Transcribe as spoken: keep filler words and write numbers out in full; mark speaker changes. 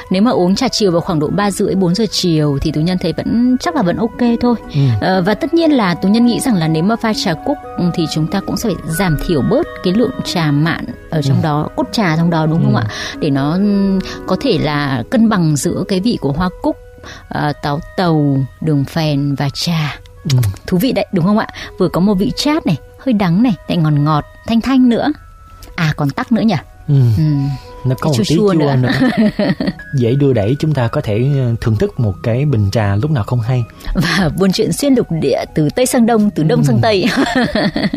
Speaker 1: Nếu mà uống trà chiều vào khoảng độ ba rưỡi bốn giờ chiều thì Tú Nhân thấy vẫn chắc là vẫn ok thôi. Ừ. À, và tất nhiên là Tú Nhân nghĩ rằng là nếu mà pha trà cúc thì chúng ta cũng sẽ phải giảm thiểu bớt cái lượng trà mạn ở trong ừ. đó, cốt trà trong đó, đúng ừ. không ạ? Để nó có thể là cân bằng giữa cái vị của hoa cúc, uh, táo tàu, đường phèn và trà. Ừ. Thú vị đấy, đúng không ạ? Vừa có một vị chát này, hơi đắng này, lại ngọt ngọt, thanh thanh nữa. À, còn tắc nữa nhỉ? Ừ. Ừ.
Speaker 2: Nó có cái một tí chua nữa, nữa. Dễ đưa đẩy, chúng ta có thể thưởng thức một cái bình trà lúc nào không hay.
Speaker 1: Và buôn chuyện xuyên lục địa, từ Tây sang Đông, từ Đông ừ. sang Tây.